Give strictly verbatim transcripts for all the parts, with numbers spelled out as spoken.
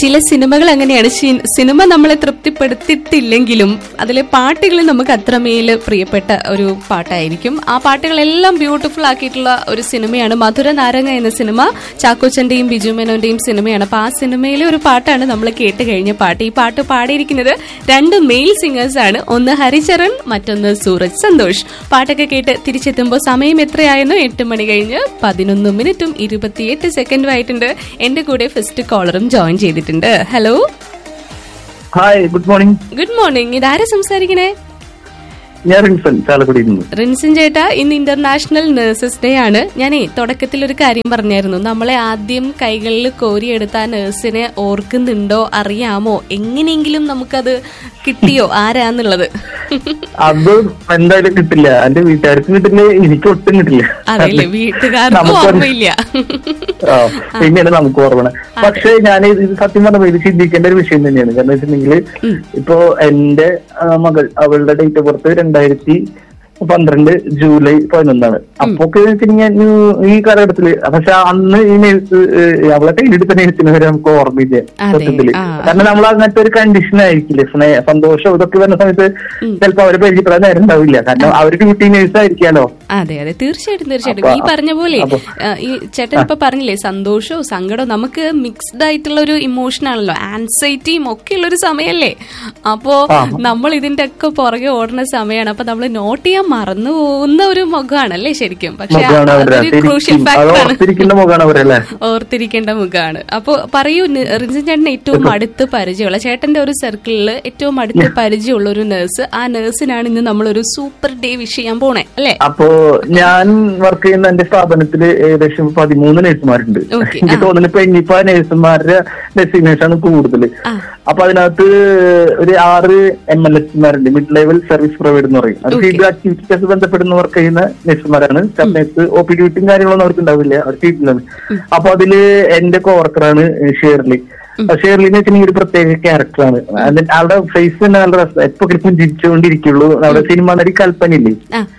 ചില സിനിമകൾ അങ്ങനെയാണ്. സിനിമ നമ്മളെ തൃപ്തിപ്പെടുത്തിയിട്ടില്ലെങ്കിലും അതിലെ പാട്ടുകൾ നമുക്ക് അത്രമേൽ പ്രിയപ്പെട്ട ഒരു പാട്ടായിരിക്കും. ആ പാട്ടുകളെല്ലാം ബ്യൂട്ടിഫുൾ ആക്കിയിട്ടുള്ള ഒരു സിനിമയാണ് മധുര നാരങ്ങ എന്ന സിനിമ. ചാക്കോച്ചന്റെയും ബിജു മേനോന്റെയും സിനിമയാണ്. അപ്പൊ ആ സിനിമയിലെ ഒരു പാട്ടാണ് നമ്മൾ കേട്ട് കഴിഞ്ഞ പാട്ട്. ഈ പാട്ട് പാടിയിരിക്കുന്നത് രണ്ട് മെയിൽ സിംഗേഴ്സ് ആണ്. ഒന്ന് ഹരിചരൺ, മറ്റൊന്ന് സൂരജ് സന്തോഷ്. പാട്ടൊക്കെ കേട്ട് തിരിച്ചെത്തുമ്പോൾ സമയം എത്രയായിരുന്നു? എട്ട് മണി കഴിഞ്ഞ് പതിനൊന്ന് മിനിറ്റും ഇരുപത്തിയെട്ട് സെക്കൻഡും ആയിട്ടുണ്ട്. എന്റെ കൂടെ ഫസ്റ്റ് കോളറും ജോയിൻ ചെയ്തിട്ടുണ്ട്. Hello, hi, good morning. Good morning. ഇതാരാ സംസാരിക്കണേ? ഞാൻ റിൻസൺ, ചാലക്കുടിയിൽ നിന്ന്. റിൻസൺ ചേട്ടാ, ഇന്ന് ഇന്റർനാഷണൽ നഴ്സസ് ഡേ ആണ്. ഞാനേ തുടക്കത്തിൽ ഒരു കാര്യം പറഞ്ഞായിരുന്നു. നമ്മളെ ആദ്യം കൈകളിൽ കോരിയെടുത്ത ആ നഴ്സിനെ ഓർക്കുന്നുണ്ടോ, അറിയാമോ? എങ്ങനെയെങ്കിലും നമുക്കത് കിട്ടിയോ ആരാന്നുള്ളത്? അത് എന്തായാലും കിട്ടില്ല. എന്റെ വീട്ടുകാർക്ക് കിട്ടില്ല, എനിക്ക് ഒട്ടും കിട്ടില്ല. അതല്ലേ, വീട്ടുകാർക്ക് ഓർമ്മയില്ല, പിന്നെയാണ് നമുക്ക് ഓർമ്മ. പക്ഷെ ഞാൻ ഇത് സത്യം പറഞ്ഞ ഇത് ചിന്തിക്കേണ്ട ഒരു വിഷയം തന്നെയാണ്. കാരണം വെച്ചിട്ടുണ്ടെങ്കിൽ ഇപ്പോ എന്റെ മകൾ, അവളുടെ ഡേറ്റ് ഓഫ് ബർത്ത് രണ്ടായിരത്തി പന്ത്രണ്ട് ജൂലൈ പതിനൊന്നാണ്. അപ്പൊക്കെ ഞാൻ ഈ കാലഘട്ടത്തില്, പക്ഷെ അന്ന് ഈ നേഴ്സ് അവളെ കയ്യിലെടുത്ത നേഴ്സിനെ വരെ നമുക്ക് ഓർമ്മയില്ല സത്യത്തില്. കാരണം നമ്മൾ അങ്ങനത്തെ ഒരു കണ്ടീഷൻ ആയിരിക്കില്ല. സ്നേഹ സന്തോഷം ഇതൊക്കെ വരുന്ന സമയത്ത് ചിലപ്പോ അവരെ പരിചയപ്പെടാൻ നേരം ഉണ്ടാവില്ല. കാരണം അവർക്ക് ഡ്യൂട്ടി നേഴ്സ് ആയിരിക്കാലോ. അതെ അതെ, തീർച്ചയായിട്ടും തീർച്ചയായിട്ടും. ഈ പറഞ്ഞ പോലെ ഈ ചേട്ടൻ ഇപ്പൊ പറഞ്ഞില്ലേ, സന്തോഷവും സങ്കടവും നമുക്ക് മിക്സ്ഡ് ആയിട്ടുള്ള ഒരു ഇമോഷൻ ആണല്ലോ. ആൻസൈറ്റിയും ഒക്കെ ഉള്ളൊരു സമയല്ലേ. അപ്പോ നമ്മൾ ഇതിന്റെ ഒക്കെ പുറകെ ഓടുന്ന സമയമാണ്. അപ്പൊ നമ്മൾ നോട്ട് ചെയ്യാൻ മറന്നു പോകുന്ന ഒരു മുഖമാണല്ലേ ശരിക്കും. പക്ഷെ അതൊരു ക്രൂഷ്യൽ ഫാക്ടറാണ്, ഓർത്തിരിക്കേണ്ട മുഖമാണ്. അപ്പൊ പറയൂ, റിൻസൺ ചേട്ടന് ഏറ്റവും അടുത്ത് പരിചയമുള്ള, ചേട്ടന്റെ ഒരു സർക്കിളില് ഏറ്റവും അടുത്ത് പരിചയമുള്ള ഒരു നഴ്സ്, ആ നഴ്സിനാണ് ഇന്ന് നമ്മളൊരു സൂപ്പർ ഡേ വിഷ് ചെയ്യാൻ പോണേ അല്ലേ? അപ്പോ ഞാൻ വർക്ക് ചെയ്യുന്ന എന്റെ സ്ഥാപനത്തില് ഏകദേശം പതിമൂന്ന് നഴ്സുമാരുണ്ട്. എനിക്ക് തോന്നുന്നു ഇപ്പൊ ഇനിയിപ്പോ നഴ്സുമാരുടെ ഡെസിഗ്നേഷൻ ആണ് കൂടുതൽ. അപ്പൊ അതിനകത്ത് ഒരു ആറ് M L എസ്മാരുണ്ട്, mid level service provider എന്ന് പറയും. അത് ഫീൽഡ് ആക്ടിവിറ്റീസ് ബന്ധപ്പെടുന്ന വർക്ക് ചെയ്യുന്ന നഴ്സുമാരാണ്. സ്റ്റാഫ് നഴ്സ് ഒ പി ഡ്യൂട്ടിയും കാര്യങ്ങളൊന്നും അവർക്ക് ഉണ്ടാവില്ല, അവർ ഫീൽഡിലാണ്. അപ്പൊ അതില് എന്റെ കോവർക്കറാണ് ഷേർലി. ഷേർലിന്ന് വെച്ചിട്ടുണ്ടെങ്കിൽ ഒരു പ്രത്യേക ക്യാരക്ടറാണ്. അവിടെ ഫേസ് തന്നെ നല്ല രസം, എപ്പോ പുഞ്ചിരിച്ചുകൊണ്ടിരിക്കുള്ളൂ. അവിടെ സിനിമ നടി കൽപ്പനയില്ലേ,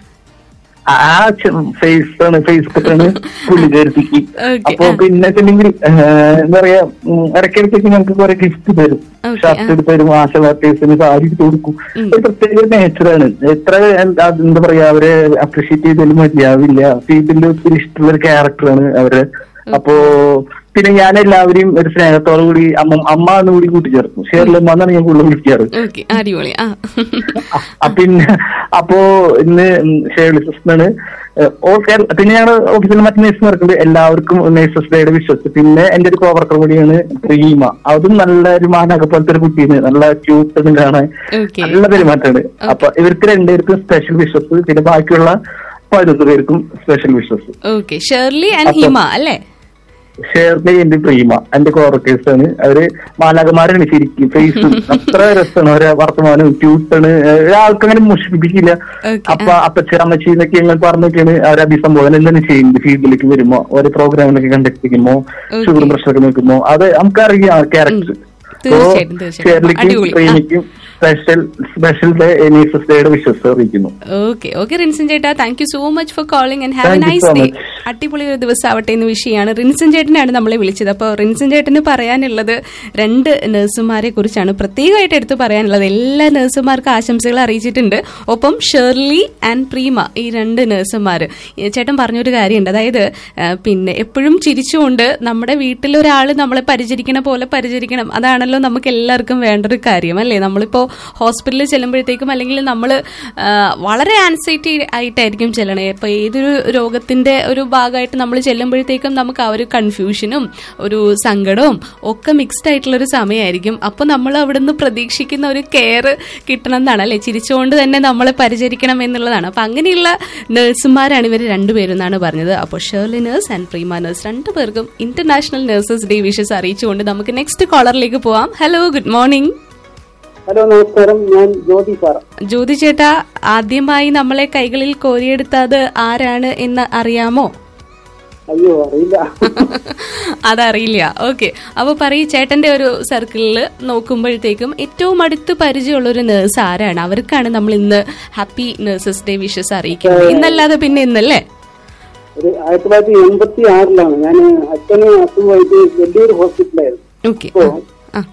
ആ ഫേസ് ആണ്, ഫേസ്ബുക്കാണ് പുള്ളിക്കാരത്തിക്ക്. അപ്പൊ പിന്നെ വെച്ചിട്ടുണ്ടെങ്കിൽ എന്താ പറയാ, ഇടയ്ക്കിടയ്ക്ക് ഞങ്ങൾക്ക് കുറെ ഗിഫ്റ്റ് തരും, ഷർട്ട് എടുത്ത് തരും, ആശ വർക്കേഴ്സിന് സാരി എടുത്ത് കൊടുക്കും. ഒരു പ്രത്യേക നേച്ചറാണ്. എത്ര എന്താ പറയാ, അവരെ അപ്രീഷിയേറ്റ് ചെയ്താലും മതിയാവില്ല. ഫീൽഡിൽ ഒത്തിരി ഇഷ്ടമുള്ള ഒരു ക്യാരക്ടറാണ് അവര്. അപ്പോ പിന്നെ ഞാൻ എല്ലാവരെയും ഒരു സ്നേഹത്തോടു കൂടി അമ്മ അമ്മ എന്ന് കൂടി കൂട്ടിച്ചേർക്കും. ഷേർലമ്മ എന്നാണ് ഞാൻ കൂടുതൽ വിളിക്കാറ്. പിന്നെ അപ്പോ ഇന്ന് ഷേർലി സിസ്റ്ററാണ്. പിന്നെ ഞങ്ങളുടെ ഓഫീസിൽ മറ്റു നേഴ്സുമാർക്കുണ്ട്. എല്ലാവർക്കും നേഴ്സസ് ഡേയുടെ വിശ്വസ്. പിന്നെ എന്റെ ഒരു കോവർക്കർ കൂടിയാണ് പ്രീമ. അതും നല്ല ഒരു മാനൊക്കെ പോലത്തെ ഒരു കുട്ടിയാണ്, നല്ല ക്യൂട്ട് കാണാൻ, നല്ല പെരുമാറ്റാണ്. അപ്പൊ ഇവർക്ക് രണ്ടുപേർക്കും സ്പെഷ്യൽ വിശ്വസ്. പിന്നെ ബാക്കിയുള്ള പതിനൊന്ന് പേർക്കും സ്പെഷ്യൽ വിശ്വസ്. ഷേർലി ആൻഡ് ഹിമ അല്ലേ? ഷേർലി എന്റെ പ്രീമ എന്റെ കോവർക്കേഴ്സ് ആണ്. അവര് മാലാകമാരാണ് ശരിക്കും. ഫേസും അത്ര രസമാണ്, അവരെ വർത്തമാനവും ക്യൂട്ടാണ്. ഒരാൾക്കങ്ങനെ മുഷിപ്പിക്കില്ല. അപ്പൊ അപ്പച്ച അമ്മച്ചി എന്നൊക്കെ ഞങ്ങൾ പറഞ്ഞൊക്കെയാണ് അവരെ അഭിസംബോധന എന്താണ് ചെയ്യുന്നത്. ഫീൽഡിലേക്ക് വരുമ്പോ ഓരോ പ്രോഗ്രാമിലൊക്കെ കണ്ടക്ട് ചെയ്യുമ്പോ, ഷുഗറും പ്രഷറൊക്കെ നോക്കുമ്പോ അത് നമുക്കറിയാം character. ഷേർലിക്കും പ്രീമിക്കും special special day nurses ഡേയുടെ വിശ്വസ് അറിയിക്കുന്നു. ഓക്കെ ഓക്കെ റിൻസൺ ചേട്ടാ, thank you so much for calling and have A nice day. അടിപൊളി ഒരു ദിവസം ആവട്ടെ എന്ന് വിഷയമാണ്. റിൻസൺ ചേട്ടനാണ് നമ്മളെ വിളിച്ചത്. അപ്പോൾ റിൻസൺ ചേട്ടന് പറയാനുള്ളത് രണ്ട് നഴ്സുമാരെ കുറിച്ചാണ് പ്രത്യേകമായിട്ട് എടുത്ത് പറയാനുള്ളത്. എല്ലാ നഴ്സുമാർക്കും ആശംസകൾ അറിയിച്ചിട്ടുണ്ട്. ഒപ്പം ഷേർലി ആൻഡ് പ്രീമ, ഈ രണ്ട് നഴ്സുമാർ. ചേട്ടൻ പറഞ്ഞൊരു കാര്യമുണ്ട്, അതായത് പിന്നെ എപ്പോഴും ചിരിച്ചുകൊണ്ട് നമ്മുടെ വീട്ടിലൊരാൾ നമ്മളെ പരിചരിക്കണ പോലെ പരിചരിക്കണം. അതാണല്ലോ നമുക്ക് എല്ലാവർക്കും വേണ്ട ഒരു കാര്യം അല്ലേ? നമ്മളിപ്പോ ഹോസ്പിറ്റലിൽ ചെല്ലുമ്പോഴത്തേക്കും അല്ലെങ്കിൽ നമ്മൾ വളരെ ആൻസൈറ്റി ആയിട്ടായിരിക്കും ചെല്ലണേ. ഇപ്പൊ ഏതൊരു രോഗത്തിന്റെ ഒരു ഭാഗമായിട്ട് നമ്മൾ ചെല്ലുമ്പോഴത്തേക്കും നമുക്ക് ആ ഒരു കൺഫ്യൂഷനും ഒരു സങ്കടവും ഒക്കെ മിക്സ്ഡ് ആയിട്ടുള്ളൊരു സമയമായിരിക്കും. അപ്പൊ നമ്മൾ അവിടെ നിന്ന് പ്രതീക്ഷിക്കുന്ന ഒരു കെയർ കിട്ടണം എന്നാണ് അല്ലെ? ചിരിച്ചുകൊണ്ട് തന്നെ നമ്മളെ പരിചരിക്കണം എന്നുള്ളതാണ്. അപ്പൊ അങ്ങനെയുള്ള നഴ്സുമാരാണ് ഇവർ രണ്ടുപേരും എന്നാണ് പറഞ്ഞത്. അപ്പോൾ Shirley nurse and prima nurse രണ്ടുപേർക്കും ഇന്റർനാഷണൽ നഴ്സസ് ഡേ വിഷസ് അറിയിച്ചുകൊണ്ട് നമുക്ക് നെക്സ്റ്റ് കോളറിലേക്ക് പോവാം. Hello, good morning. ഹലോ, നമസ്കാരം. ഞാൻ ജ്യോതി സാർ. ജ്യോതി ചേട്ടാ, ആദ്യമായി നമ്മളെ കൈകളിൽ കോരിയെടുത്തത് ആരാണ് എന്ന് അറിയാമോ? അയ്യോ, അറിയില്ല. അതറിയില്ല. ഓക്കെ, അപ്പൊ പറയൂ, ചേട്ടന്റെ ഒരു സർക്കിളിൽ നോക്കുമ്പോഴത്തേക്കും ഏറ്റവും അടുത്ത് പരിചയമുള്ള ഒരു നേഴ്സ് ആരാണ്? അവർക്കാണ് നമ്മൾ ഇന്ന് ഹാപ്പി നഴ്സസ് ഡേ വിഷസ് അറിയിക്കുന്നത്. ഇന്നല്ലാതെ പിന്നെ ഇന്നല്ലേ? ഒരു ആയിരത്തി തൊള്ളായിരത്തി എൺപത്തി ആറിലാണ് ഞാൻ അച്ഛന് അസുഖമായിട്ട് വലിയൊരു ഹോസ്പിറ്റലായിരുന്നു. ഓക്കെ,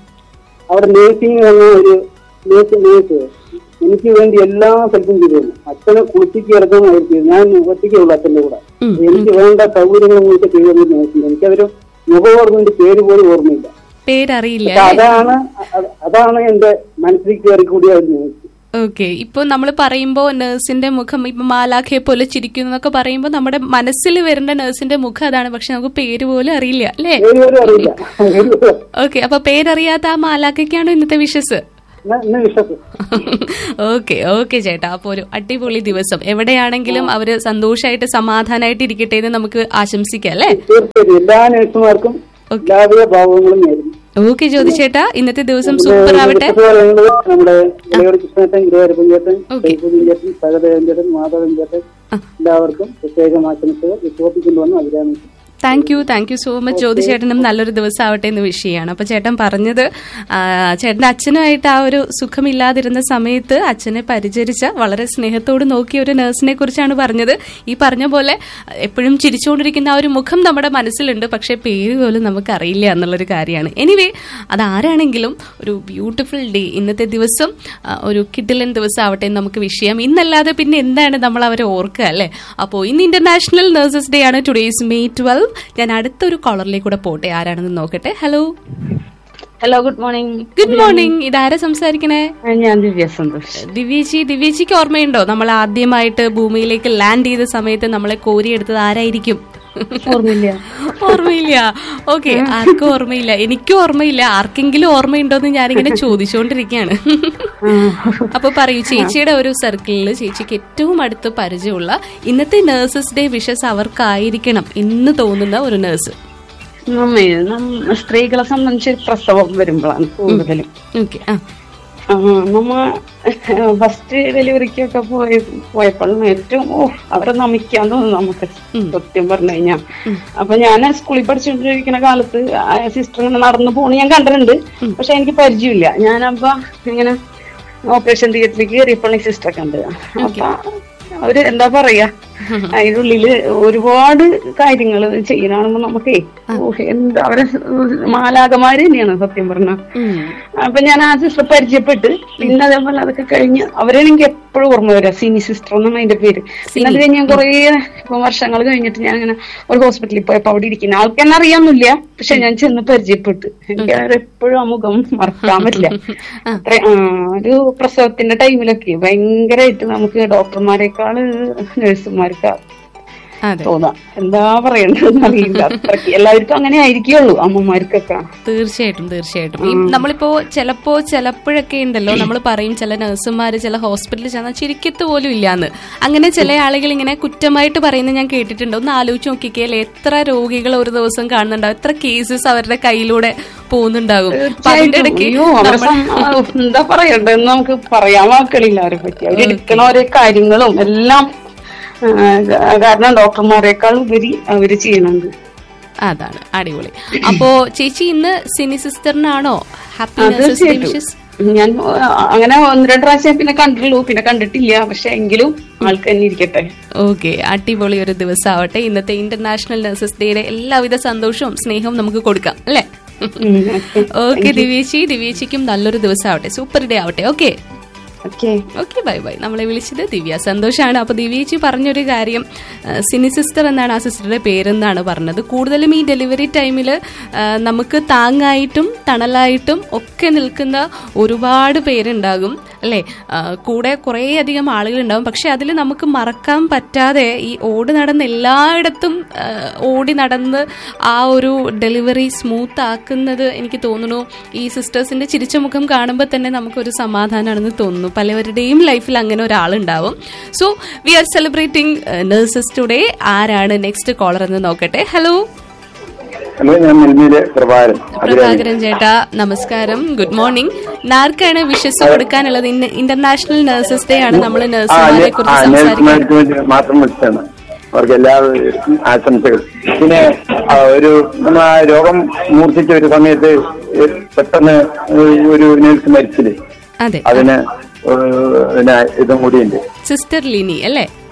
അവിടെ നേഴ്സിംഗ് എന്ന ഒരു നേഴ്സ് നേഴ്സ് എനിക്ക് വേണ്ടി എല്ലാ സ്ഥലത്തും ചെയ്തിരുന്നു. അച്ഛനെ കുളിപ്പിച്ച് കിടക്കുന്നതായിരിക്കും. ഞാൻ ഒറ്റയ്ക്കുള്ളൂ അച്ഛന്റെ കൂടെ. എനിക്ക് വേണ്ട സൗകര്യങ്ങളും കൂടി ചെയ്തു നേഴ്സിംഗ്. എനിക്കതൊരു മുഖോർമ്മന്റെ പേര് പോലും ഓർമ്മയില്ല, പേരറിയില്ല. അതാണ് അതാണ് എന്റെ മനസ്സിൽ കയറി കൂടിയ ഒരു നേഴ്സ്. ഓക്കെ, ഇപ്പൊ നമ്മൾ പറയുമ്പോ നഴ്സിന്റെ മുഖം ഇപ്പൊ മാലാഖയെ പോലെ ചിരിക്കുന്നു എന്നൊക്കെ പറയുമ്പോ നമ്മുടെ മനസ്സിൽ വരുന്ന നഴ്സിന്റെ മുഖം അതാണ്. പക്ഷെ നമുക്ക് പേര് പോലും അറിയില്ല അല്ലേ? ഓക്കെ, അപ്പൊ പേരറിയാത്ത ആ മാലാഖയ്ക്കാണോ ഇന്നത്തെ വിഷസ്? ഓക്കെ ഓക്കെ ചേട്ടാ, അപ്പൊ ഒരു അടിപൊളി ദിവസം. എവിടെയാണെങ്കിലും അവര് സന്തോഷമായിട്ട് സമാധാനമായിട്ട് ഇരിക്കട്ടെ എന്ന് നമുക്ക് ആശംസിക്കാം അല്ലേ? എല്ലാ നഴ്സുമാർക്കും ഓക്കെ ജ്യോതി ചേട്ടാ, ഇന്നത്തെ ദിവസം സൂപ്പർ ആവട്ടെ. നമ്മുടെ കൃഷ്ണേട്ടൻ, ഗുരുവായൂരപ്പൻ ചേട്ടൻ, ചേട്ടൻ, സഹദേവൻ ചേട്ടൻ, മാധവൻ ചേട്ടൻ, എല്ലാവർക്കും പ്രത്യേകം ആശംസകൾ വിശ്വസിക്കൊണ്ടുവന്ന് അഭിരാമിക്കും. Thank you thank you so much ജ്യോതി ചേട്ടനും നല്ലൊരു ദിവസം ആവട്ടെ എന്ന് വിഷയമാണ്. അപ്പൊ ചേട്ടൻ പറഞ്ഞത് ചേട്ടന്റെ അച്ഛനുമായിട്ട് ആ ഒരു സുഖമില്ലാതിരുന്ന സമയത്ത് അച്ഛനെ പരിചരിച്ച വളരെ സ്നേഹത്തോട് നോക്കിയ ഒരു നഴ്സിനെ കുറിച്ചാണ് പറഞ്ഞത്. ഈ പറഞ്ഞ പോലെ എപ്പോഴും ചിരിച്ചുകൊണ്ടിരിക്കുന്ന ആ ഒരു മുഖം നമ്മുടെ മനസ്സിലുണ്ട്, പക്ഷെ പേര് പോലും നമുക്ക് അറിയില്ല എന്നുള്ളൊരു കാര്യമാണ്. എനിവേ, അതാരാണെങ്കിലും ഒരു ബ്യൂട്ടിഫുൾ ഡേ, ഇന്നത്തെ ദിവസം ഒരു കിഡിലൻ ദിവസം ആവട്ടെ എന്ന് നമുക്ക് വിഷയം. ഇന്നല്ലാതെ പിന്നെ എന്താണ് നമ്മൾ അവരെ ഓർക്കുക അല്ലേ? അപ്പോൾ ഇന്ന് ഇന്റർനാഷണൽ നഴ്സസ് ഡേ ആണ്. Today's May twelve. ഞാൻ അടുത്തൊരു കോളറിലേക്ക് കൂടെ പോട്ടെ, ആരാണെന്ന് നോക്കട്ടെ. Hello hello good morning. Good morning. ഇതാരാ സംസാരിക്കണേ? ഞാൻ ദിവ്യ സന്തോഷ്. ദിവ്യജി, ദിവ്യജിക്ക് ഓർമ്മയുണ്ടോ നമ്മൾ ആദ്യമായിട്ട് ഭൂമിയിലേക്ക് ലാൻഡ് ചെയ്ത സമയത്ത് നമ്മളെ കോരിയെടുത്തത് ആരായിരിക്കും? ഓർമ്മയില്ല. ഓർമ്മയില്ല. ഓക്കെ, ആർക്കും ഓർമ്മയില്ല. എനിക്കും ഓർമ്മയില്ല. ആർക്കെങ്കിലും ഓർമ്മയുണ്ടോന്ന് ഞാനിങ്ങനെ ചോദിച്ചുകൊണ്ടിരിക്കുകയാണ്. അപ്പൊ പറയൂ, ചേച്ചിയുടെ ഒരു സർക്കിളില് ചേച്ചിക്ക് ഏറ്റവും അടുത്ത് പരിചയമുള്ള ഇന്നത്തെ നഴ്സസ് ഡേ വിഷസ് അവർക്കായിരിക്കണം എന്ന് തോന്നുന്ന ഒരു നഴ്സ്. സ്ത്രീകളെ സംബന്ധിച്ച് പ്രസവം വരുമ്പോഴാണ് കൂടുതലും. ഓക്കെ, നമ്മ ഫസ്റ്റ് ഡെലിവറിക്കൊക്കെ പോയി പോയപ്പോഴും ഏറ്റവും ഓ അവരെ നമിക്കാൻ തോന്നുന്നു നമുക്ക്, സത്യം പറഞ്ഞു കഴിഞ്ഞാ. അപ്പൊ ഞാൻ സ്കൂളിൽ പഠിച്ചുകൊണ്ടിരിക്കുന്ന കാലത്ത് സിസ്റ്റർ ഇങ്ങനെ നടന്നു പോണ ഞാൻ കണ്ടിട്ടുണ്ട്, പക്ഷെ എനിക്ക് പരിചയമില്ല. ഞാനപ്പ ഇങ്ങനെ ഓപ്പറേഷൻ തിയേറ്ററിലേക്ക് കയറിയപ്പോൾ സിസ്റ്ററെ കണ്ട്. അപ്പൊ അവര് എന്താ പറയാ, അതിനുള്ളില് ഒരുപാട് കാര്യങ്ങൾ ചെയ്യണാകുമ്പോ നമുക്കേ എന്താ അവരെ മാലാകമാര് തന്നെയാണ് സത്യം പറഞ്ഞ. അപ്പൊ ഞാൻ ആ സിസ്റ്റർ പരിചയപ്പെട്ട് പിന്നെ അതേപോലെ അതൊക്കെ കഴിഞ്ഞ് അവരെ എനിക്ക് എപ്പോഴും ഓർമ്മ വരാം. സിനി സിസ്റ്റർ എന്നാണ് അതിന്റെ പേര്. പിന്നെ അത് കഴിഞ്ഞ് ഞാൻ കുറെ വർഷങ്ങൾ കഴിഞ്ഞിട്ട് ഞാൻ ഇങ്ങനെ ഒരു ഹോസ്പിറ്റലിൽ പോയപ്പോ അവിടെ ഇരിക്കുന്ന ആൾക്കെന്നെ അറിയാമൊന്നുമില്ല, പക്ഷെ ഞാൻ ചെന്ന് പരിചയപ്പെട്ടു. എനിക്ക് അവരെപ്പോഴും ആ മുഖം മറക്കാൻ പറ്റില്ല. അത്ര ഒരു പ്രസവത്തിന്റെ ടൈമിലൊക്കെ ഭയങ്കരമായിട്ട് നമുക്ക് ഡോക്ടർമാരെക്കാള് നഴ്സുമാർക്കാ തോന്നാം. എന്താ പറയണ്ടെന്ന് അറിയില്ല. എല്ലാവർക്കും അങ്ങനെ ആയിരിക്കുള്ളൂ, അമ്മമാർക്കൊക്കെ. തീർച്ചയായിട്ടും തീർച്ചയായിട്ടും. ഈ നമ്മളിപ്പോ ചിലപ്പോ ചിലപ്പോഴൊക്കെ ഉണ്ടല്ലോ നമ്മൾ പറയും ചില നഴ്സുമാര് ചില ഹോസ്പിറ്റലിൽ ചെന്നാൽ ചിരിക്കത്ത് പോലും ഇല്ലാന്ന്. അങ്ങനെ ചില ആളുകൾ ഇങ്ങനെ കുറ്റമായിട്ട് പറയുന്നത് ഞാൻ കേട്ടിട്ടുണ്ട്. ഒന്ന് ആലോചിച്ച് നോക്കിക്കല്ലേ, എത്ര രോഗികൾ ഒരു ദിവസം കാണുന്നുണ്ടാവും, എത്ര കേസസ് അവരുടെ കയ്യിലൂടെ പോകുന്നുണ്ടാകും. എന്താ പറയണ്ടെന്ന് നമുക്ക് പറയാൻ വാക്കുകളില്ല അവരെ പറ്റി. അവരെടുക്കണ ഓരോ കാര്യങ്ങളും എല്ലാം കാരണം ഡോക്ടർമാരെക്കാൾ ഉപരി അവര് ചെയ്യണത്. അതാണ് അടിപൊളി. അപ്പോ ചേച്ചി ഇന്ന് Sini സിസ്റ്ററിനാണോ happy nurses day wishes? ഞാൻ അങ്ങനെ ഒന്ന് രണ്ട് പ്രാവശ്യം പിന്നെ കണ്ടുള്ളൂ, പിന്നെ കണ്ടിട്ടില്ല. പക്ഷെ എങ്കിലും ആൾക്ക് തന്നെ ഇരിക്കട്ടെ. ഓക്കെ, അടിപൊളി ഒരു ദിവസം ആവട്ടെ. ഇന്നത്തെ ഇന്റർനാഷണൽ നഴ്സസ് ഡേയുടെ എല്ലാവിധ സന്തോഷവും സ്നേഹവും നമുക്ക് കൊടുക്കാം അല്ലെ? ഓക്കെ ദിവ്യേച്ചി, ദിവ്യേച്ചിക്കും നല്ലൊരു ദിവസം ആവട്ടെ, സൂപ്പർ ഡേ ആവട്ടെ. Okay okay, bye bye. നമ്മളെ വിളിച്ചത് ദിവ്യ സന്തോഷാണ്. അപ്പൊ ദിവ്യേച്ചി പറഞ്ഞൊരു കാര്യം, സിനി സിസ്റ്റർ എന്നാണ് ആ സിസ്റ്ററുടെ പേരെന്നാണ് പറഞ്ഞത്. കൂടുതലും ഈ ഡെലിവറി ടൈമില് നമുക്ക് താങ്ങായിട്ടും തണലായിട്ടും ഒക്കെ നിൽക്കുന്ന ഒരുപാട് പേരുണ്ടാകും അല്ലെ? കൂടെ കുറേ അധികം ആളുകളുണ്ടാവും. പക്ഷെ അതിൽ നമുക്ക് മറക്കാൻ പറ്റാതെ ഈ ഓടി നടന്ന് എല്ലായിടത്തും ഓടി നടന്ന് ആ ഒരു ഡെലിവറി സ്മൂത്ത് ആക്കുന്നത് എനിക്ക് തോന്നുന്നു ഈ സിസ്റ്റേഴ്സിന്റെ ചിരിച്ച മുഖം കാണുമ്പോൾ തന്നെ നമുക്കൊരു സമാധാനമാണെന്ന് തോന്നുന്നു. പലവരുടെയും ലൈഫിൽ അങ്ങനെ ഒരാളുണ്ടാവും. So we R celebrating nurses today. ആരാണ് നെക്സ്റ്റ് കോളർ എന്ന് നോക്കട്ടെ. ഹലോ ഹലോ, ഞാൻ പ്രഭാകരൻ. പ്രഭാകരൻ ചേട്ടാ നമസ്കാരം, ഗുഡ് മോർണിംഗ്. ആർക്കാണ് വിഷസ് കൊടുക്കാനുള്ളത്? ഇന്റർനാഷണൽ നഴ്സസ് ഡേ ആണ്. നമ്മൾ നഴ്സുമാരെ കുറിച്ച് സംസാരിക്കുന്നത് മാത്രം വിളിച്ചാണ്. അവർക്ക് എല്ലാവർക്കും ആശംസകൾ. പിന്നെ ഒരു രോഗം മൂർച്ഛിച്ച ഒരു സമയത്ത് പെട്ടെന്ന് ഒരു നേഴ്സ് മരിച്ചില്ലേ, അതെ, അതിന് ഇതും കൂടിയുണ്ട്. സിസ്റ്റർ ലിനി അല്ലേ?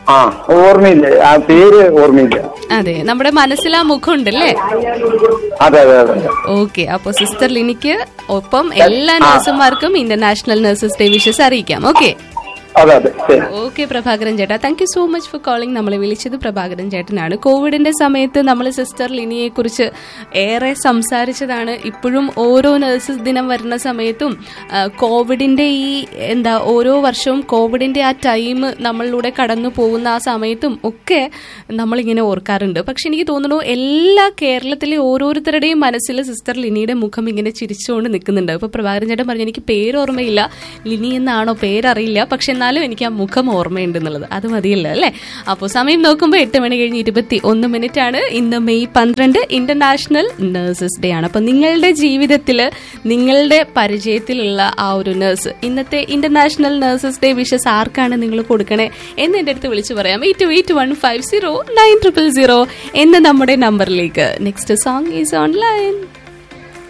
ആ ഓർമ്മയില്ല, ആ പേര് ഓർമ്മയില്ല. അതെ, നമ്മുടെ മനസ്സിൽ ആ മുഖം ഉണ്ടല്ലേ? അതെ അതെ അതെ. ഓക്കെ, അപ്പൊ സിസ്റ്റർ ലിനിക്ക് ഒപ്പം എല്ലാ നഴ്സുമാർക്കും ഇന്റർനാഷണൽ നഴ്സസ് ഡേ വിഷസ് അറിയിക്കാം. ഓക്കെ ഓക്കെ പ്രഭാകരൻ ചേട്ടാ, thank you so much for calling. നമ്മളെ വിളിച്ചത് പ്രഭാകരൻ ചേട്ടനാണ്. കോവിഡിന്റെ സമയത്ത് നമ്മൾ സിസ്റ്റർ ലിനിയെ കുറിച്ച് ഏറെ സംസാരിച്ചതാണ്. ഇപ്പോഴും ഓരോ നഴ്സസ് ദിനം വരുന്ന സമയത്തും കോവിഡിന്റെ ഈ എന്താ ഓരോ വർഷവും കോവിഡിന്റെ ആ ടൈം നമ്മളിലൂടെ കടന്നു പോകുന്ന ആ സമയത്തും ഒക്കെ നമ്മളിങ്ങനെ ഓർക്കാറുണ്ട്. പക്ഷെ എനിക്ക് തോന്നുന്നു എല്ലാ കേരളത്തിലെ ഓരോരുത്തരുടെയും മനസ്സിൽ സിസ്റ്റർ ലിനിയുടെ മുഖം ഇങ്ങനെ ചിരിച്ചുകൊണ്ട് നിൽക്കുന്നുണ്ട്. ഇപ്പൊ പ്രഭാകരൻ ചേട്ടൻ പറഞ്ഞു എനിക്ക് പേര് ഓർമ്മയില്ല, ലിനി എന്നാണോ പേരറിയില്ല, പക്ഷെ എന്നാലും എനിക്ക് ആ മുഖം ഓർമ്മയുണ്ടെന്നുള്ളത് അത് മതിയല്ലോ അല്ലേ? അപ്പോൾ സമയം നോക്കുമ്പോൾ എട്ട് മണി കഴിഞ്ഞ് ഇരുപത്തി ഒന്ന് മിനിറ്റ് ആണ്. ഇന്ന് മെയ് പന്ത്രണ്ട് ഇന്റർനാഷണൽ നഴ്സസ് ഡേ ആണ്. അപ്പൊ നിങ്ങളുടെ ജീവിതത്തിൽ നിങ്ങളുടെ പരിചയത്തിലുള്ള ആ ഒരു നഴ്സ്, ഇന്നത്തെ ഇന്റർനാഷണൽ നഴ്സസ് ഡേ വിഷസ് ആർക്കാണ് നിങ്ങൾ കൊടുക്കണേ എന്ന് എന്റെ അടുത്ത് വിളിച്ചു പറയാം. Eight eight one five zero nine triple zero എന്ന നമ്മുടെ നമ്പറിലേക്ക്. Next song is online.